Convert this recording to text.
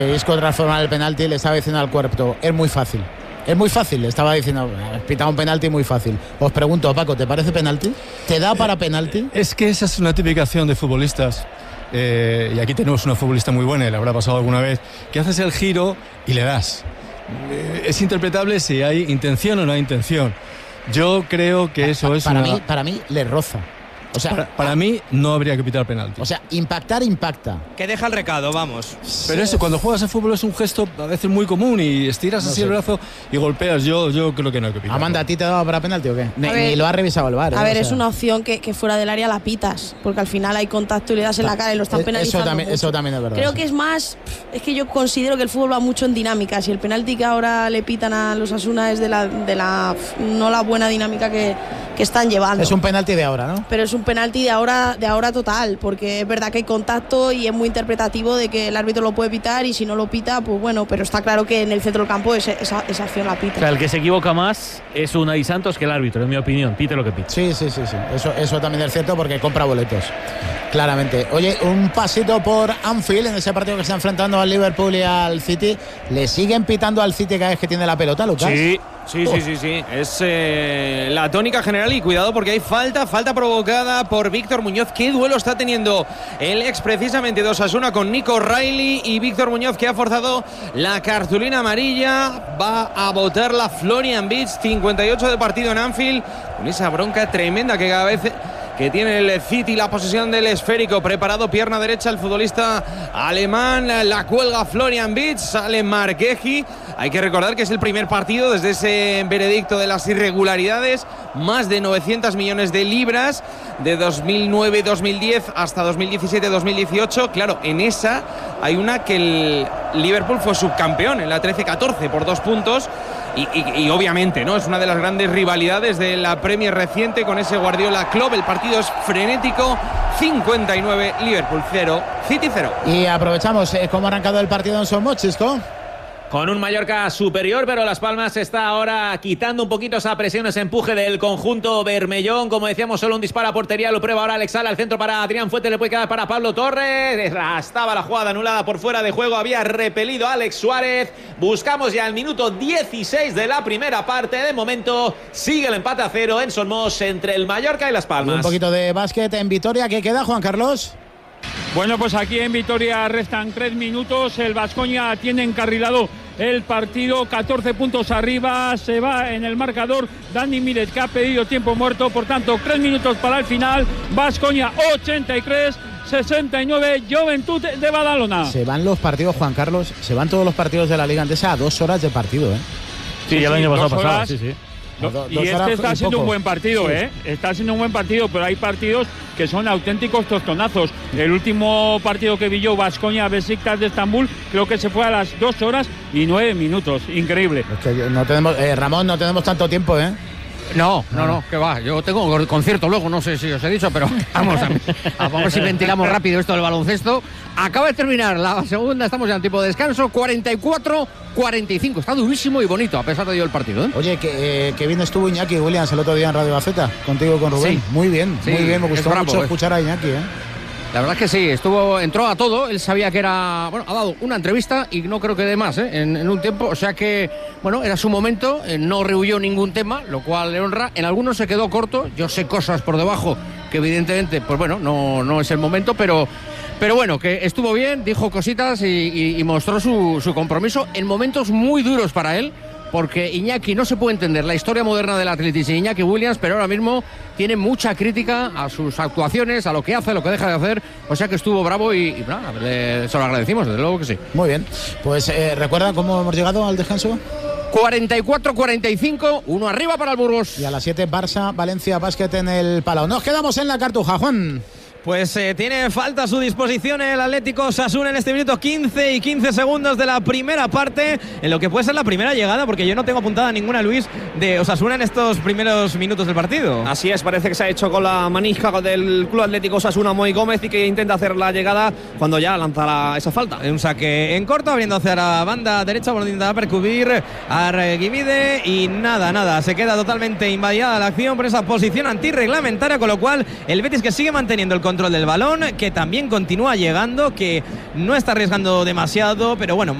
Isco transformar el penalti, le estaba diciendo al cuerpo, es muy fácil. Es muy fácil, le estaba diciendo, has pitado un penalti muy fácil. Os pregunto, Paco, ¿te parece penalti? ¿Te da para penalti? Es que esa es una típica acción de futbolistas. Y aquí tenemos una futbolista muy buena, y le habrá pasado alguna vez, que haces el giro y le das. Es interpretable si hay intención o no hay intención. Yo creo que eso es para mí le roza. O sea, para mí no habría que pitar penalti. O sea, impactar impacta. Que deja el recado, vamos. Pero eso, cuando juegas al fútbol es un gesto a veces muy común y estiras así el brazo y golpeas. Yo creo que no hay que pitar. Amanda, ¿a ti te daba para penalti o qué? Ni lo ha revisado el VAR. A ver, es una opción que fuera del área la pitas, porque al final hay contacto y le das en la cara y lo están penalizando. Eso también es verdad. Creo que es más, es que yo considero que el fútbol va mucho en dinámica. Si el penalti que ahora le pitan a los Osasuna es de la no la buena dinámica que están llevando. Es un penalti de ahora, ¿no? Pero es un penalti de ahora total, porque es verdad que hay contacto y es muy interpretativo de que el árbitro lo puede pitar y si no lo pita, pues bueno, pero está claro que en el centro del campo esa acción la pita. O sea, el que se equivoca más es Unai Santos que el árbitro, en mi opinión, pite lo que pite. Sí. Eso también es cierto porque compra boletos, claramente. Oye, un pasito por Anfield en ese partido que está enfrentando al Liverpool y al City. ¿Le siguen pitando al City cada vez que tiene la pelota, Lucas? Sí. Es la tónica general y cuidado porque hay falta provocada por Víctor Muñoz. ¿Qué duelo está teniendo el ex precisamente de Osasuna con Nico Riley? Y Víctor Muñoz, que ha forzado la cartulina amarilla, va a botarla Florian Wirtz. 58 de partido en Anfield, con esa bronca tremenda que cada vez que tiene el City la posesión del esférico. Preparado, pierna derecha, el futbolista alemán, la cuelga Florian Wirtz, sale Marqueji. Hay que recordar que es el primer partido desde ese veredicto de las irregularidades. Más de 900 millones de libras de 2009-2010 hasta 2017-2018. Claro, en esa hay una que el Liverpool fue subcampeón en la 13-14 por 2 puntos. Y obviamente, ¿no? Es una de las grandes rivalidades de la Premier reciente con ese Guardiola Klopp. El partido es frenético. 59, Liverpool 0, City 0. Y aprovechamos cómo ha arrancado el partido en Son Mochisco. Con un Mallorca superior, pero Las Palmas está ahora quitando un poquito esa presión, ese empuje del conjunto bermellón. Como decíamos, solo un disparo a portería, lo prueba ahora Alex Sala, al centro para Adrián Fuentes, le puede quedar para Pablo Torres. Estaba la jugada anulada por fuera de juego, había repelido a Alex Suárez. Buscamos ya el minuto 16 de la primera parte. De momento sigue el empate a 0 en Somos entre el Mallorca y Las Palmas. Y un poquito de básquet en Vitoria. ¿Qué queda, Juan Carlos? Bueno, pues aquí en Vitoria restan 3 minutos. El Baskonia tiene encarrilado el partido, 14 puntos arriba, se va en el marcador Dani Miret, que ha pedido tiempo muerto, por tanto 3 minutos para el final. Baskonia 83-69, Juventud de Badalona. Se van los partidos, Juan Carlos, se van todos los partidos de la Liga Andesa a 2 horas de partido, ¿eh? Sí, ya el año pasado, sí. Y este está siendo un buen partido, sí. Está siendo un buen partido, pero hay partidos que son auténticos tostonazos. El último partido que vi yo, Baskonia Besiktas de Estambul, creo que se fue a las 2 horas y 9 minutos. Increíble. Es que no tenemos, Ramón, no tenemos tanto tiempo, ¿eh? No, que va. Yo tengo concierto luego, no sé si os he dicho, pero vamos a ver si ventilamos rápido esto del baloncesto. Acaba de terminar la segunda, estamos ya en tiempo de descanso, 44-45. Está durísimo y bonito, a pesar de ello el partido, ¿eh? Oye, que bien estuvo Iñaki Williams el otro día en Radio Gaceta, contigo y con Rubén. Sí. Muy bien, me gustó mucho escuchar a Iñaki, ¿eh? La verdad es que sí, entró a todo, él sabía que era, ha dado una entrevista y no creo que dé más, en un tiempo, o sea que, era su momento, no rehuyó ningún tema, lo cual le honra. En algunos se quedó corto, yo sé cosas por debajo que evidentemente, no es el momento, pero bueno, que estuvo bien, dijo cositas y mostró su compromiso en momentos muy duros para él. Porque Iñaki, no se puede entender la historia moderna del atletismo, Iñaki Williams, pero ahora mismo tiene mucha crítica a sus actuaciones, a lo que hace, a lo que deja de hacer, o sea que estuvo bravo y se lo agradecimos, desde luego que sí. Muy bien, pues ¿recuerdan cómo hemos llegado al descanso? 44-45, 1 arriba para el Burgos. Y a las 7 Barça, Valencia, básquet en el Palau. Nos quedamos en la Cartuja, Juan. Pues tiene falta a su disposición el Atlético Osasuna en este minuto 15 y 15 segundos de la primera parte, en lo que puede ser la primera llegada, porque yo no tengo apuntada ninguna, Luis, de Osasuna en estos primeros minutos del partido. Así es, parece que se ha hecho con la manija del Club Atlético Osasuna Moi Gómez y que intenta hacer la llegada cuando ya lanza esa falta. Un saque en corto, abriendo hacia la banda derecha, por donde intenta percubir Arguimide y nada, se queda totalmente invadida la acción por esa posición antirreglamentaria, con lo cual el Betis, que sigue manteniendo el control del balón, que también continúa llegando, que no está arriesgando demasiado, pero bueno,